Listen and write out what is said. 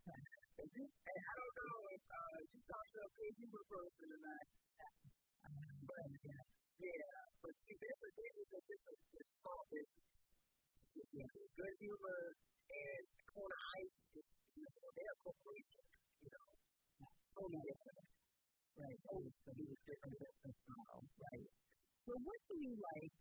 And I don't know if you talked to a good humor person or not, but yeah, but see, there's a difference in this small business. Good humor and Kona Ice, they're a corporation, totally different. Right, totally different business model. Right. So what do you like